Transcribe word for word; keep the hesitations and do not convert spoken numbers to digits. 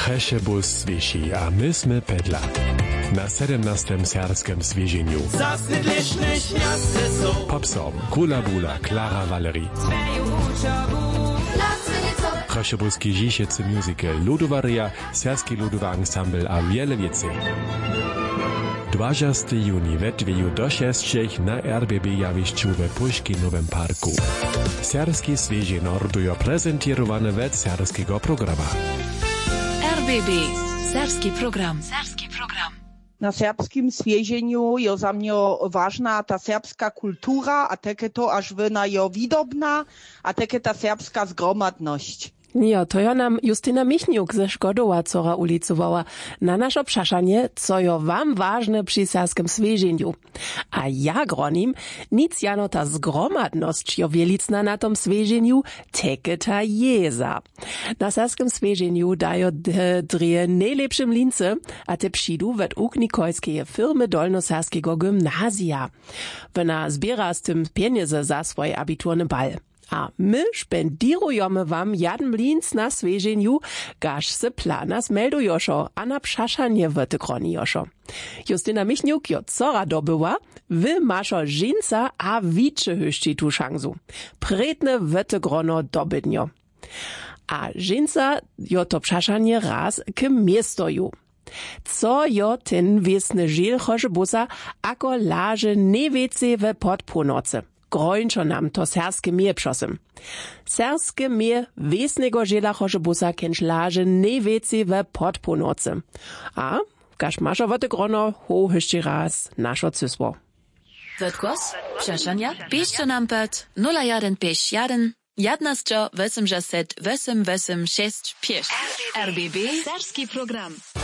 Cheszebus Swieši a my sme Pedla. Na sedemnastym serskim zwiezieniu. Popsom Kula Bula, Klara Valerie. Cheszebuski Żisiecy musical Ludowaria, serski ludowy ensemble a wiele więcej. dwudziestego juni we dwieju do sześciech na R B B jawiszczu we Puszkinowym parku. Serski zwiezie nordujo prezentowane we serskiego programa. R B B, serski program. Serski program. Na serbskim zwiezieniu je za mnie ważna ta serbska kultura, a takie to aż wyna jo widobna, a takie ta serbska zgromadność. Jo, to jo nam Justyna Michniuk ze Szkodowa cora ulicowała na nasze obszaszanie, co jo wam ważne przy serskim zwiezieniu. A ja gronim, nic jano ta zgromadność jo wielicna na tom zwiezieniu, teke ta jeza. Na serskim zwiezieniu dajo drie najlepszym lince, a te przyjdu wet uk Nikolskie firmy Dolnoserskiego gymnazja. Wena zbiera z tym pieniądze za swój abiturny bal. A my spendirujemy wam jeden linc na zwiezieniu, gaż se plana zmeldujoszo, a na pszaszanie wytykronioszo. Justyna Michniuk jo cora dobyła, wy maszo żinca a wicze hyszci tu szansu. Pretne wytygrono dobydnio. A żinca jo to pszaszanie raz k miestoju. Co jo ten wiesny żil Cheszebusa, ako laże nie wiece we podpółnocy. Grojnčo nam to serske mie přosym. Serske mie wiesnego žela Cheszebusa kenč laže ne veci we podpółnocy. A kaž mašo vote grono ho hyšči raz našo cysło. Wodkos, przeszania, piszcie nam pod nula jeden pięć jeden, jedenaście osiemdziesiąt osiem osiem sześć pięć. R B B, serski program.